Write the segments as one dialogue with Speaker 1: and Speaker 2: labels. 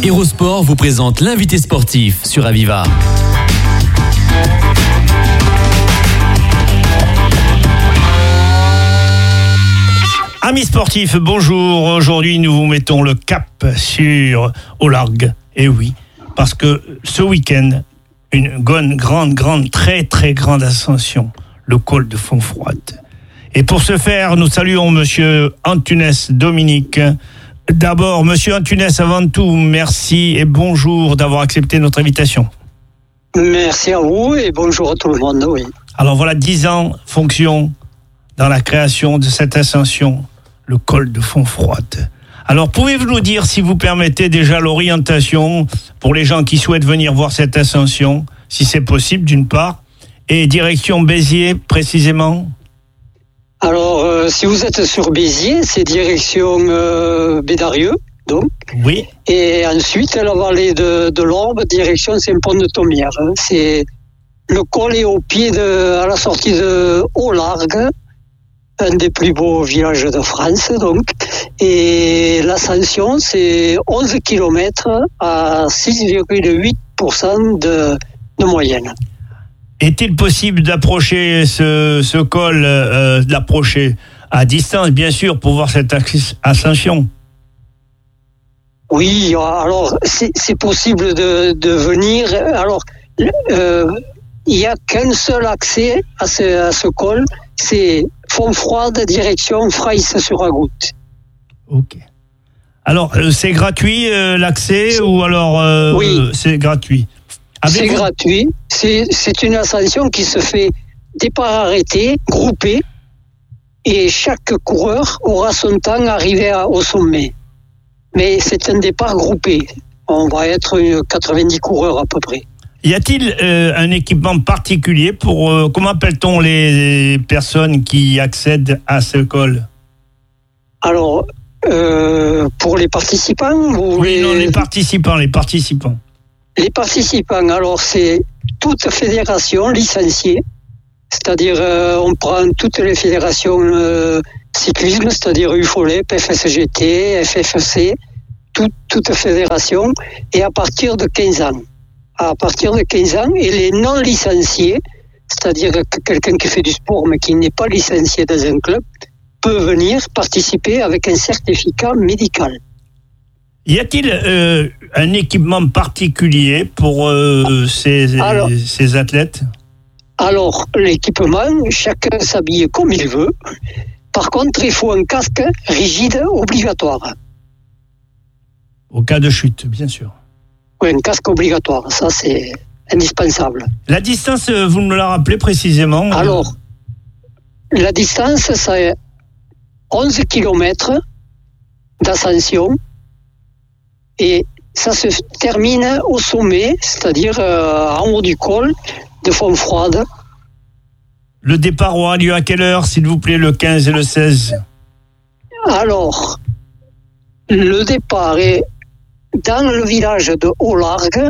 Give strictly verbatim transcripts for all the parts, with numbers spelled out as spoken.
Speaker 1: Hérosport vous présente l'invité sportif sur Aviva.
Speaker 2: Amis sportifs, bonjour. Aujourd'hui, nous vous mettons le cap sur au largue. Et oui, parce que ce week-end, une grande, grande, grande, très, très grande ascension, le col de Fontfroide. Et pour ce faire, nous saluons Monsieur Antunes Dominique. D'abord, Monsieur Antunes, avant tout, merci et bonjour d'avoir accepté notre invitation.
Speaker 3: Merci à vous et bonjour à tout le monde, oui.
Speaker 2: Alors voilà, dix ans fonction dans la création de cette ascension, le col de Fontfroide. Alors, pouvez-vous nous dire, si vous permettez, déjà l'orientation pour les gens qui souhaitent venir voir cette ascension, si c'est possible, d'une part, et direction Béziers, précisément?
Speaker 3: Alors, euh, si vous êtes sur Béziers, c'est direction euh, Bédarieux, donc.
Speaker 2: Oui.
Speaker 3: Et ensuite, la vallée de, de l'Orbe, direction Saint-Pont-de-Thomières. C'est le col est au pied de, à la sortie de Haut-Largue, un des plus beaux villages de France, donc. Et l'ascension, c'est onze kilomètres à six virgule huit pour cent de, de moyenne.
Speaker 2: Est-il possible d'approcher ce, ce col, euh, d'approcher à distance, bien sûr, pour voir cette ascension?
Speaker 3: Oui, alors c'est, c'est possible de, de venir. Alors, euh, il n'y a qu'un seul accès à ce, à ce col, c'est Fontfroide, direction Fraisse-sur-Agoutte.
Speaker 2: Ok. Alors, euh, c'est gratuit euh, l'accès ou alors euh,
Speaker 3: oui.
Speaker 2: euh, c'est gratuit?
Speaker 3: C'est gratuit. C'est, c'est une ascension qui se fait départ arrêté, groupé, et chaque coureur aura son temps arrivé à, au sommet. Mais c'est un départ groupé. On va être quatre-vingt-dix coureurs à peu près.
Speaker 2: Y a-t-il euh, un équipement particulier pour euh, comment appelle-t-on les personnes qui accèdent à ce col?
Speaker 3: Alors, euh, pour les participants, vous
Speaker 2: oui,
Speaker 3: les...
Speaker 2: non, les participants, les participants.
Speaker 3: Les participants, alors c'est toute fédération licenciée, c'est-à-dire euh, on prend toutes les fédérations euh, cyclisme, c'est-à-dire U F O L E P, F S G T, F F C, tout, toute fédération, et à partir de quinze ans. À partir de quinze ans, et les non licenciés, c'est-à-dire que quelqu'un qui fait du sport mais qui n'est pas licencié dans un club, peut venir participer avec un certificat médical.
Speaker 2: Y a-t-il euh, un équipement particulier pour euh, ces, alors, ces athlètes?
Speaker 3: Alors, l'équipement, chacun s'habille comme il veut. Par contre, il faut un casque rigide obligatoire.
Speaker 2: Au cas de chute, bien sûr.
Speaker 3: Oui, un casque obligatoire, ça c'est indispensable.
Speaker 2: La distance, vous me la rappelez précisément?
Speaker 3: Alors, la distance, c'est onze kilomètres d'ascension. Et ça se termine au sommet, c'est-à-dire euh, en haut du col de Fontfroide.
Speaker 2: Le départ aura lieu à quelle heure, s'il vous plaît, le quinze et le seize?
Speaker 3: Alors, le départ est dans le village de Haut-Largue.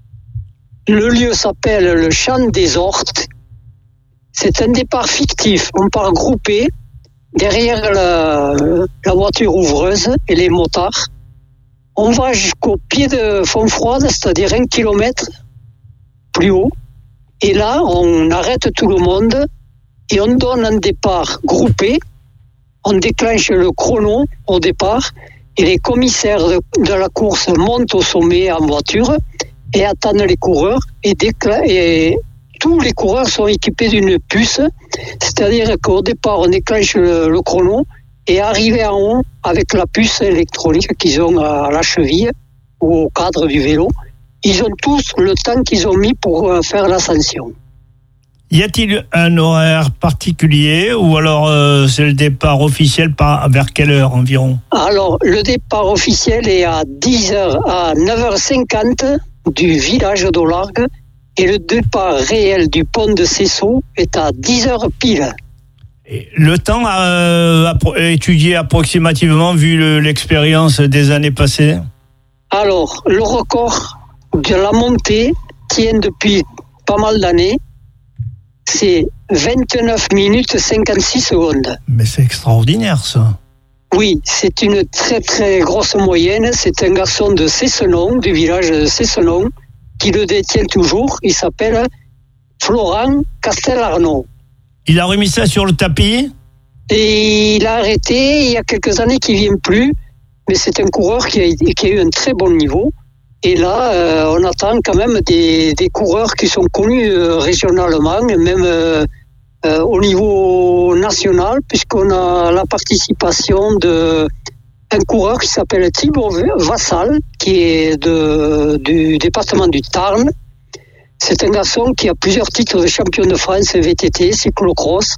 Speaker 3: Le lieu s'appelle le Champ des Hortes. C'est un départ fictif. On part groupé derrière la, la voiture ouvreuse et les motards. On va jusqu'au pied de Fontfroide, c'est-à-dire un kilomètre plus haut. Et là, on arrête tout le monde et on donne un départ groupé. On déclenche le chrono au départ et les commissaires de, de la course montent au sommet en voiture et attendent les coureurs. Et, décla- et tous les coureurs sont équipés d'une puce, c'est-à-dire qu'au départ, on déclenche le, le chrono. Et arrivé en haut avec la puce électronique qu'ils ont à la cheville ou au cadre du vélo, ils ont tous le temps qu'ils ont mis pour faire l'ascension.
Speaker 2: Y a-t-il un horaire particulier ou alors euh, c'est le départ officiel par, vers quelle heure environ? Alors,
Speaker 3: le départ officiel est à dix heures, à neuf heures cinquante du village d'Haut-Largue et le départ réel du pont de Cessaux est à dix heures pile.
Speaker 2: Le temps à, à étudier approximativement vu le, l'expérience des années passées?
Speaker 3: Alors, le record de la montée tient depuis pas mal d'années. C'est vingt-neuf minutes cinquante-six secondes.
Speaker 2: Mais c'est extraordinaire ça.
Speaker 3: Oui, c'est une très très grosse moyenne. C'est un garçon de Cessenon, du village de Cessenon, qui le détient toujours. Il s'appelle Florent Castellarno.
Speaker 2: Il a remis ça sur le tapis?
Speaker 3: Et il a arrêté il y a quelques années qu'il ne vient plus. Mais c'est un coureur qui a, qui a eu un très bon niveau. Et là, euh, on attend quand même des, des coureurs qui sont connus euh, régionalement, même euh, euh, au niveau national, puisqu'on a la participation de un coureur qui s'appelle Thibaut Vassal, qui est de, du département du Tarn. C'est un garçon qui a plusieurs titres de champion de France V T T, cyclocross,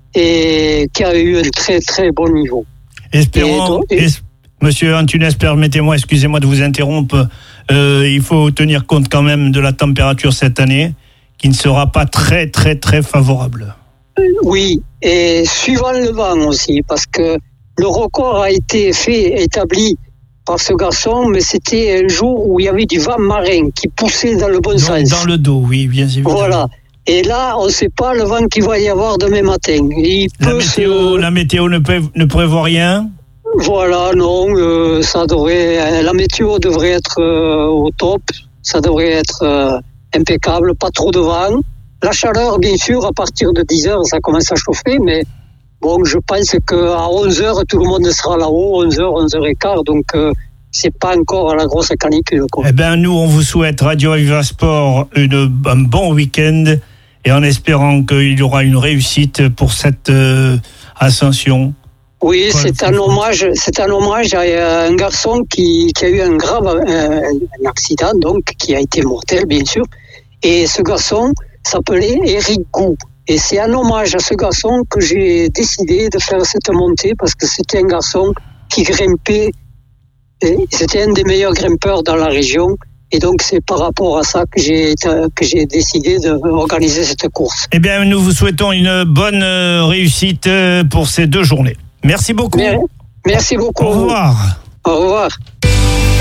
Speaker 3: et qui a eu un très très bon niveau.
Speaker 2: Espérons...
Speaker 3: Et donc, et,
Speaker 2: es- Monsieur Antunes, permettez-moi, excusez-moi de vous interrompre. Euh, il faut tenir compte quand même de la température cette année, qui ne sera pas très, très, très favorable.
Speaker 3: Oui, et suivant le vent aussi, parce que le record a été fait, établi par ce garçon, mais c'était un jour où il y avait du vent marin qui poussait dans le bon
Speaker 2: dans,
Speaker 3: sens.
Speaker 2: Dans le dos, oui, bien évidemment.
Speaker 3: Voilà. Et là, on ne sait pas le vent qu'il va y avoir demain matin. Il
Speaker 2: La
Speaker 3: peut
Speaker 2: météo,
Speaker 3: se...
Speaker 2: la météo ne, pré- ne prévoit rien?
Speaker 3: Voilà, non, euh, ça devrait, la météo devrait être euh, au top, ça devrait être euh, impeccable, pas trop de vent. La chaleur, bien sûr, à partir de dix heures, ça commence à chauffer, mais bon, je pense qu'à onze heures, tout le monde sera là-haut, onze heures, onze heures quinze, donc euh, c'est pas encore à la grosse canicule, quoi.
Speaker 2: Eh bien, nous, on vous souhaite, Radio Aviva Sport, une, un bon week-end, et en espérant qu'il y aura une réussite pour cette euh, ascension.
Speaker 3: Oui, c'est un hommage, c'est un hommage à un garçon qui, qui a eu un grave euh, un accident, donc qui a été mortel, bien sûr. Et ce garçon s'appelait Éric Gou. Et c'est un hommage à ce garçon que j'ai décidé de faire cette montée, parce que c'était un garçon qui grimpait, et c'était un des meilleurs grimpeurs dans la région. Et donc c'est par rapport à ça que j'ai que j'ai décidé d'organiser cette course.
Speaker 2: Eh bien, nous vous souhaitons une bonne réussite pour ces deux journées. Merci beaucoup.
Speaker 3: Merci beaucoup.
Speaker 2: Au revoir.
Speaker 3: Au revoir.